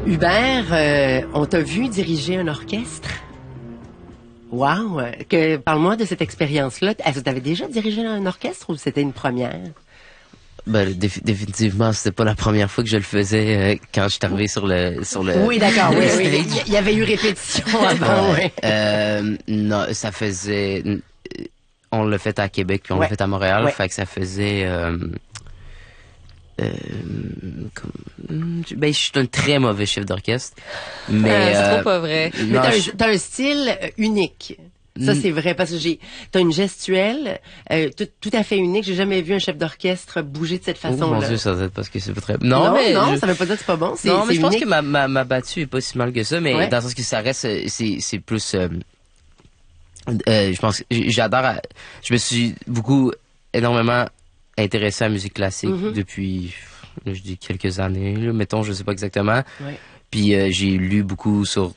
Hubert, on t'a vu diriger un orchestre. Wow! Parle-moi de cette expérience-là. Est-ce que tu avais déjà dirigé un orchestre ou c'était une première? Ben, définitivement, c'était pas la première fois que je le faisais quand je suis arrivé sur le Oui, d'accord, le oui. stage. Il y avait eu répétition avant, oui. Non, ça faisait... On l'a fait à Québec, puis on l'a fait à Montréal, fait que ça faisait... ben, je suis un très mauvais chef d'orchestre, mais... c'est trop pas vrai. Mais t'as un style unique. Ça, c'est vrai, parce que t'as une gestuelle tout à fait unique. J'ai jamais vu un chef d'orchestre bouger de cette façon-là. Oh mon Dieu, ça doit être parce que c'est pas très... Non, ça veut pas dire que c'est pas bon. Non, mais je pense unique. que ma battue est pas si mal que ça, mais dans le sens que ça reste, c'est plus... je pense que j'adore... Je me suis énormément intéressé à la musique classique depuis, je dis quelques années, là, mettons, je sais pas exactement. Ouais. Puis j'ai lu beaucoup sur